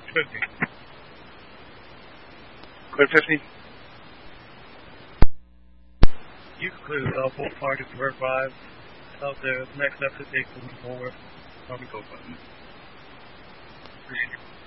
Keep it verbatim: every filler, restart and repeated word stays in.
fifty. Clear fifty. You can clear uh, both parties for five. Out there. Next step is take moving forward. Let me go button. Appreciate it.